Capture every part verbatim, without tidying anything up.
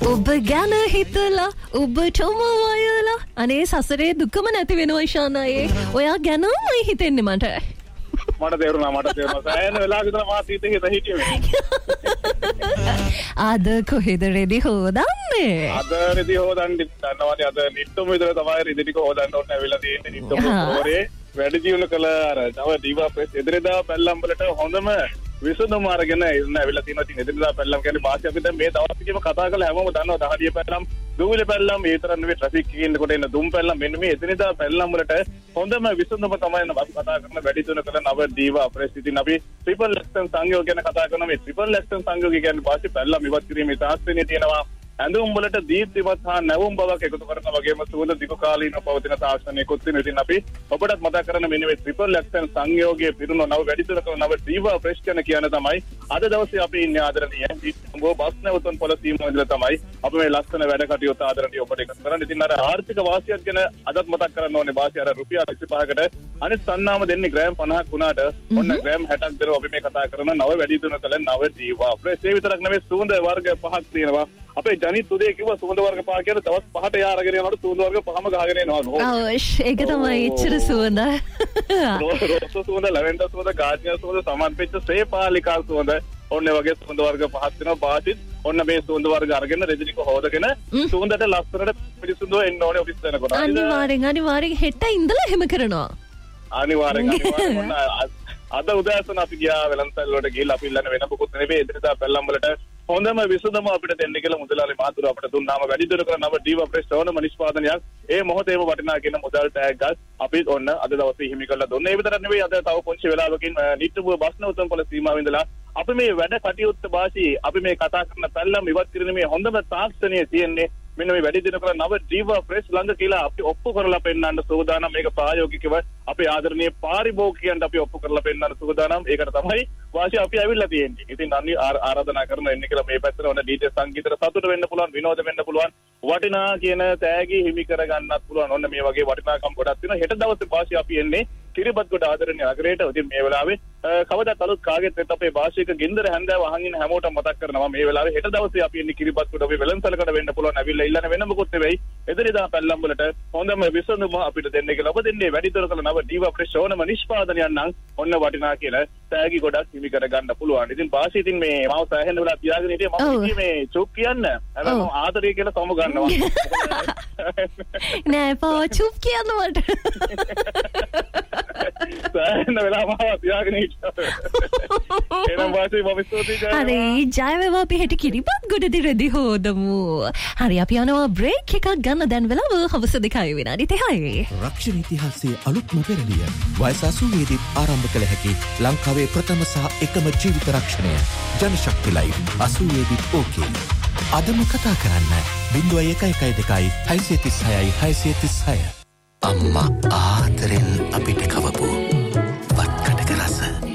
ඔබ ගැන හිතලා ඔබටම වයලා අනේ සසරේ දුකම නැති වෙනවා ඉෂානායේ. ඔයා ගැනමයි හිතෙන්නේ මට. මට තේරුණා මට තේරුණා. සෑහෙන වෙලාවක ඉඳලා මාත් හිතේ හිත හිටියේ. අද කොහෙද රෙදි හොදන්නේ? අද රෙදි හොදන්නේ දන්නවනේ අද නිට්ටම විතර තමයි රෙදි ටික හොදන්න ඕනේ ඇවිල්ලා තියෙන්නේ. නිට්ටම පොරේ වැඩ ජීවන කළ අර තව දීවා ප්‍රෙස් එදිරිදා පැල්ලම් වලට හොඳම විසඳුම අරගෙන ඉන්න ඇවිල්ලා තියෙනවා. ඉතින් එදිරිදා පැල්ලම් කියන්නේ භාෂාව අපි දැන් මේ දවස් ටිකේම කතා කරලා හැමෝම දන්නවා දහඩිය පැල්ලම්, දුවිලි පැල්ලම්, ඒ තරම් නෙවෙයි ට්‍රැෆික් එකේ ඉන්නකොට එන දුම් පැල්ලම් මෙන්න මේ එදිරිදා පැල්ලම් වලට හොඳම විසඳුම තමයි අපි කතා කරන වැඩි තුන කළ නව දීවා ප්‍රෙස්. ඉතින් අපි ට්‍රිපල් එක්ස්ටන් සංයෝග ගැන කතා කරනවා. මේ ට්‍රිපල් එක්ස්ටන් සංයෝගය කියන්නේ භාෂාව පැල්ලම් ඉවත් කිරීමේ තාක්ෂණය තියෙනවා. ඇඳුම් වලට දීප්තිමත් හා නැවුම් බවක් එකතු කරන වගේම සුවඳ දිගු කාලීනව පවතින තාක්ෂණයකුත් තියෙනවා. ඉතින් අපි ඔබටත් මතක් කරන මෙන්න මේ ට්‍රිපල් එක්ස්ටන් සංයෝගයේ පිරුණු නව වැඩි තුන කළ නව දීවා ප්‍රෙස් කියන කියන තමයි අද දවසේ අපි ඉන්නේ ආදරණීය දීප්තිමෝ බස් නැවතුම් පොළ සීමාව ඉඳලා තමයි අපි මේ ලස්සන වැඩ කටයුතු ආදරණීය ඔබට එකතු කරන්නේ. ඉතින් අර ආර්ථික වාසියක් ගැන අදත් මතක් කරන්න ඕනේ. වාසිය අර රුපියල් විසිපහකට අනිත් සන්නාම දෙන්නේ ග්‍රෑම් පනහක් වුණාට ඔන්න ග්‍රෑම් හැටක් දරව අපි මේ කතා කරන නව වැඩි තුන කළ නව දීවා ප්‍රෙස්. ඒ විතරක් නෙවෙයි සුවඳ වර්ග පහක් තියෙනවා. අපේ ජනිත් උදේ කිව්වා සුවඳ වර්ග පහ කියලා දවස් පහට යා අරගෙන යනකොට සුවඳ වර්ග පහම ගහගෙන එනවා. ඔව් ඒක තමයි ඉච්චර සුවඳ. රෝස සුවඳ, ලැවෙන්ඩර් සුවඳ, ගාර්නියර් සුවඳ, සමන් පෙච්ච සේපාලිකා සුවඳ ඔන්න වගේ සුවඳ වර්ග පහක් තියෙනවා. බාසිත් ඔන්න මේ සුවඳ වර්ග අරගෙන රෙදිනික හොදගෙන සුවඳට ලස්සනට පිළිසුඳුව එන්න ඕනේ ඔෆිස් යනකොට. අනිවාර්යෙන් අනිවාර්යෙන් හෙට ඉඳලා එහෙම කරනවා. අනිවාර්යෙන් අනිවාර්යෙන් අද උදෑසන අපි ගියා වෙලන්තල් වලට ගිහලා අපි ඉල්ලන වෙන මොකුත් නෙවෙයි එදිරිදා පැල්ලම් වලට හොඳම විසඳුම අපිට දෙන්න කියලා මුදලාලි මහතුරු අපිට දුන්නාම වැඩි දුර කරන නව දීවා ප්‍රෙස් ඕනම නිෂ්පාදනයක් ඒ මොහොතේම වටිනා කියන මුදල් ටැග් ගස් අපි ඔන්න අද දවසේ හිමි කරලා දුන්නා. ඒ විතරක් නෙවෙයි අද තව පොන්චි වෙලාවකින් නිට්ටුව බස් නැවතුම් පොළ සීමාවෙ ඉඳලා අපි මේ වැඩ කටයුත්ත වාසී අපි මේ කතා කරන පැල්ලම් ඉවත් කිරීමේ මේ හොඳම තාක්ෂණය තියෙන්නේ මෙන්න මේ වැඩි දින කල නව දීවා ප්‍රෙස් ළඟ කියලා අපි ඔප්පු කරලා පෙන්නන්න සූදානම්. මේක ප්‍රායෝගිකව අපේ ආදරණීය පාරිභෝගිකයන්ට අපි ඔප්පු කරලා පෙන්නන්න සූදානම්. ඒකට තමයි වාසිය අපි ඇවිල්ලා තියෙන්නේ. ඉතින් අනි ආරාධනා කරන එන්න කියලා මේ පැත්තට ඔන්න ඩීජේ සංගීතයට සතුට වෙන්න පුළුවන්, විනෝද වෙන්න පුළුවන්, වටිනා කියන තෑගි හිමි කර ගන්නත් පුළුවන්. ඔන්න මේ වගේ වටිනාකම් ගොඩක් තියෙනවා. හෙට දවසේ වාසිය අපි එන්නේ කිරිබත්ගොඩ ආදරණීය නගරයට. ඉතින් මේ වෙලාවේ කවදාත් අලුත් කාගෙත් වෙත් අපේ වාසියක ගින්දර හැන්දෑව අහන් ඉන්න හැමෝටම මතක් කරනවා මේ වෙලාවේ හෙට දවසේ අපි එන්නේ කිරිබත්ගොඩ අපි වෙලන්සලකට වෙන්න පුළුවන්. ඇවිල්ලා ඉල්ලන වෙන මොකුත් නෙවෙයි එදිරිදා පැල්ලම් වලට හොඳම විසඳුම අපිට දෙන්න කියලා. ඔබ දෙන්නේ වැඩි දුර කළ නව දීවා ප්‍රෙස් ඕනම නිෂ්පාදනයක් නම් ඔන්න වටිනා කියලා තෑගි ගොඩක් හිමි කර ගන්න පුළුවන්. ඉතින් වාසිය ඉතින් මේ මම සෑහෙන වෙලා තියාගෙන හිටියේ මම කිව්වේ මේ චුක් කියන්න. හැබැයි මම ආදරය කියලා සමු ගන්නවා. නෑ පා චුක් කියන්න මට. සෑහෙන වෙලා මම තියාගෙන හිටියා. එනම් වාසිය මම ස්තුතියි ජය. හරි ජය වේවා. අපි හෙට කිරිබත්ගොඩදී රෙදි හොදමු. හරි අපි යනවා බ්‍රේක් එකක් ගන්න. දැන් වෙලාව හවස දෙකයි විනාඩි තිහයි. රක්ෂණ ඉතිහාසයේ අලුත්ම පෙරළිය වයස අසූ දී ආරම්භ කළ හැකි ලංකාවේ ප්‍රථම සහ එකම ජීවිත රක්ෂණය ජනශක්ති ලයිව් අසූ දී ඕකේ. අදම කතා කරන්න බිංදුව එක එකයි දෙකයි හයසිය තිස් හයයි හයසිය තිස් හය. අම්මා ආදරෙන් අපිට කවපු වත්කඩක රස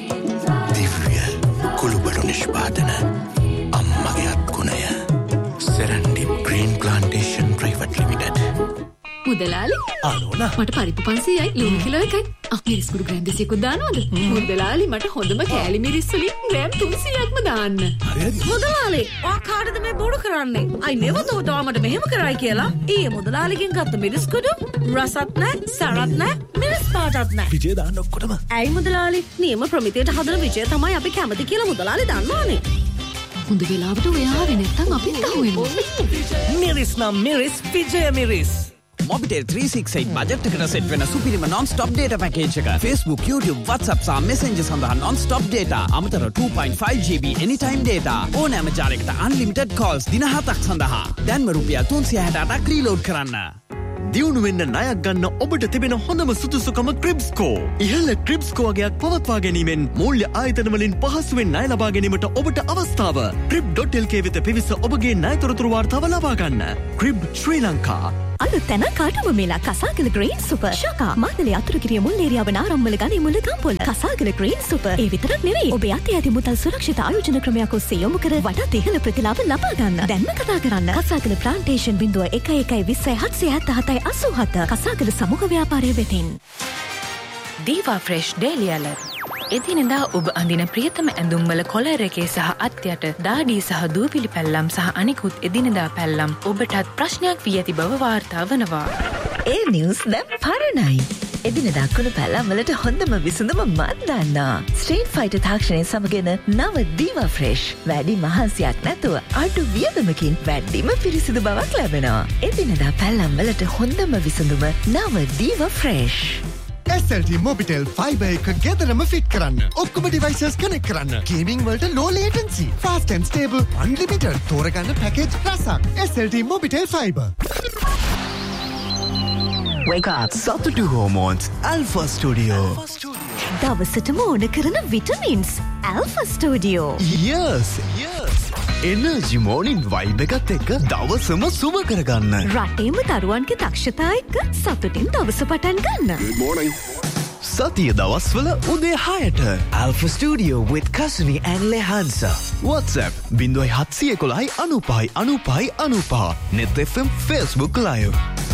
දිව්‍ය කුළුබඩු නිෂ්පාදන අම්මගේ අත්ගුණය සෙරන්ඩි ග්‍රීන් ප්ලාන්ටේෂන් ප්‍රයිවට් ලිමිටඩ්. මුදලාලි ආනෝනා මට පරිප්පු පන්සීයයි ලුණු කිලෝ එකයි. අ මිරිස් කුඩු ග්‍රෑම් දෙසීයක්වත් දානවද? මුදලාලි මට හොඳම කෑලි මිරිස් වලින් ග්‍රෑම් තුන්සීයක්ම දාන්න. හරිද? මුදලාලි ඔයා කාටද මේ බොරු කරන්නේ? අයි නෙව තෝටා මට මෙහෙම කරයි කියලා. ඊයේ මුදලාලිගෙන් ගත්ත මිරිස් කුඩු රසත් නැහැ, සරත් නැහැ, මිරිස් පාටත් නැහැ. විජය දාන්න ඔක්කොටම. ඇයි මුදලාලි? නියම ප්‍රමිතියට හදන විජය තමයි අපි කැමති කියලා මුදලාලි දන්නවනේ. හොඳ වෙලාවට ඔයා ආවේ නැත්නම් අපිත් අහුවෙනවා. මිරිස් නම් මිරිස් විජය මිරිස්. Mobitel three sixty-eight බජට් එකට සෙට් වෙන සුපිරිම non-stop data package එක. Facebook, YouTube, WhatsApp සහ Messenger සඳහා non-stop data. අමතර two point five G B anytime data. ඕනෑම ජාලයකට unlimited calls දින හතක් සඳහා. දැන්ම රුපියල් තුන්සිය හැටඅටක් රීලෝඩ් කරන්න. දියුණු වෙන්න ණයක් ගන්න ඔබට තිබෙන හොඳම සුදුසුකම ක්‍රිබ්ස්කෝ. ඉහළ ක්‍රිබ්ස්කෝ වගේක් පවත්වා ගැනීමෙන් මූල්‍ය ආයතන වලින් පහසුවෙන් ණය ලබා ගැනීමට ඔබට අවස්ථාව. ක්‍රිබ් ඩොට් එල් කේ වෙත පිවිස ඔබගේ ණය තොරතුරු වාර්තාව ලබා ගන්න. ක්‍රිබ් ශ්‍රී ලංකා. අලුත් තැන කාටම මේලා කසාගල ග්‍රීන් සුපර් ශාකා මාතලේ අතුරුගිරිය මුල් ඒරියාව නාරම්මල ගනි මුල ගම්පොළ කසාගල ග්‍රීන් සුපර්. ඒ විතරක් නෙවෙයි ඔබ යටි යටි මුදල් සුරක්ෂිත ආයෝජන ක්‍රමයක් ඔස්සේ යොමු කර වඩාත් ඉහළ ප්‍රතිලාභ ලබා ගන්න. දැන්ම කතා කරන්න කසාගල ප්ලාන්ටේෂන් බිංදුව එක එකයි විස්සයි හත්සිය හැත්තෑ හතයි අසූ හත කසාගල සමූහ ව්‍යාපාරය වෙතින්. දීවා ෆ්‍රෙෂ් ඩේලි ඇලර්ට් එදිනෙදා ඔබ අඳින ප්‍රියතම ඇඳුම්වල කොලර් එකේ සහ අත්යට දාඩිය සහ දූවිලි පැල්ලම් සහ අනිකුත් එදිනෙදා පැල්ලම් ඔබටත් ප්‍රශ්නයක් වී ඇති බව වාර්තා වනවා. ඒ නිවුස් දැන් පරණයි. එදිනෙදා කුණු පැල්ලම් වලට හොඳම විසඳුම මන් දන්නා. ස්ට්‍රීට් ෆයිටර් තාක්ෂණය සමගන නව දීවා ෆ්‍රෙෂ්. වැඩි මහන්සියක් නැතුව අඩු වියදමකින් වැඩිම පිරිසිදු බවක් ලැබෙනවා. එදිනෙදා පැල්ලම් වලට හොඳම විසඳුම නව දීවා fresh. S L T Mobitel Fiber එක ගෙදරම ෆිට කරන්න. ඔක්කොම devices connect කරන්න. Gaming වලට low latency, fast and stable, unlimited තෝරගන්න package රසක්. S L T Mobitel Fiber. Wake up. සතුටු hormones. Alpha Studio. දවසටම ඕන කරන vitamins. Alpha Studio. Yes. Yes. Energy morning vibe එකත් එක්ක දවසම සුබ කරගන්න. රටේම දරුවන්ගේ දක්ෂතා එක්ක සතුටින් දවස පටන් ගන්න. Good morning. සතිය දවස්වල උදේ හයට Alpha Studio with Kasuni and Lehansa. WhatsApp zero seven one one one five nine nine nine. Net F M Facebook Live.